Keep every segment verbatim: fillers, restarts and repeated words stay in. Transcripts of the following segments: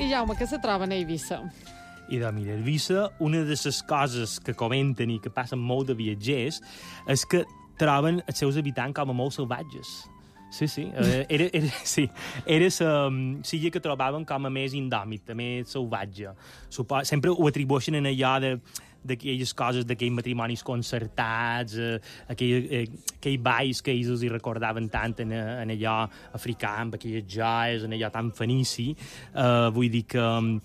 I Jaume, què se troben a Eivissa? I de mira, a Eivissa, una de les coses que comenten i que passen molt de viatgers és que troben els seus habitants com a molt salvatges. Sí, sí. Uh, era, era, sí. Era la um, silla que trobaven com a més indòmita, més salvatge. Supo sempre ho atribueixen en allò de d'aquelles coses, d'aquells matrimonis concertats, eh, aquell, eh, aquells balls que ells els hi recordaven tant en, en allò africà, amb aquelles joies, en allò tan fenici. Uh, vull dir que um,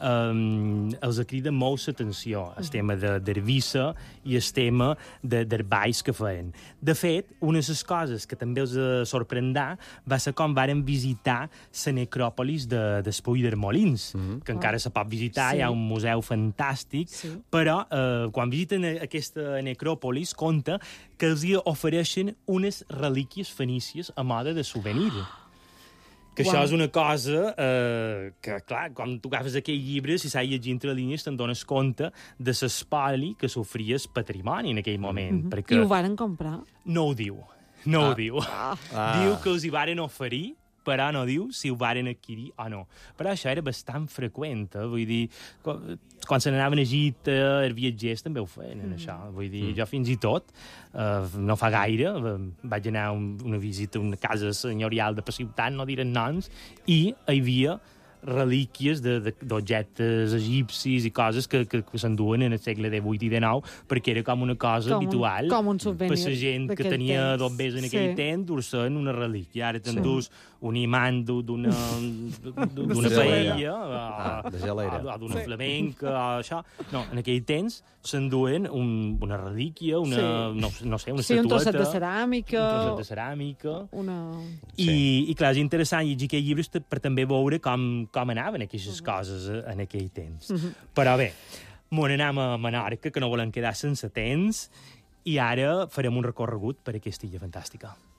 um, els criden molt l'atenció el tema d'Eivissa i el tema de, dels balls que feien. De fet, una de les coses que també els sorprendrà va ser com varen visitar la necròpolis de, d'Espull d'Ermolins, mm-hmm. que encara se pot visitar, sí. Hi ha un museu fantàstic, sí. Però eh, quan visiten aquesta necròpolis conta que els hi ofereixen unes relíquies fenícies a moda de souvenir. Que wow. Això és una cosa eh, que, clar, quan tu agafes aquell llibre, si s'ha llegit entre línies, te'n dones compte de l'espoli que sofria el patrimoni en aquell moment. Mm-hmm. Perquè I ho varen comprar? No ho diu. No ah. ho diu. Ah. Diu que els hi varen oferir, però no diu si ho varen adquirir o no. Però això era bastant freqüent, eh? Vull dir, quan, quan se n'anaven a Egipte, els viatgers també ho feien, mm. això. Vull dir, mm. jo fins i tot, eh, no fa gaire, vaig anar a un, una visita a una casa senyorial de la ciutat, no diren noms, i hi havia relíquies d'objectes egipcis i coses que, que, que s'enduen en el segle divuit i dinou, perquè era com una cosa com habitual un, com un souvenir per la gent que tenia dobbers en aquell sí. temps, dur-se'n una relíquia. Ara t'endús sí. un imant d'una d'una paella, ah, de gelera, o d'una sí. flamenca, o això. No, en aquell temps s'enduen un, una relíquia, una, sí. no, no sé, una sí, estatueta. un trosset de ceràmica. Un trosset de ceràmica. Una... I, sí. I clar, és interessant llegir aquells llibres per també veure com, com anaven aquestes coses en aquell temps. Mm-hmm. Però bé, m'on anem a Menorca, que no volen quedar sense temps, i ara farem un recorregut per aquesta illa fantàstica.